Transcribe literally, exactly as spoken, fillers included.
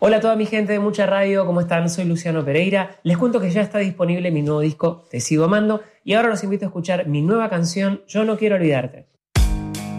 Hola a toda mi gente de Mucha Radio, ¿cómo están? Soy Luciano Pereira. Les cuento que ya está disponible mi nuevo disco Te Sigo Amando y ahora los invito a escuchar mi nueva canción Yo No Quiero Olvidarte.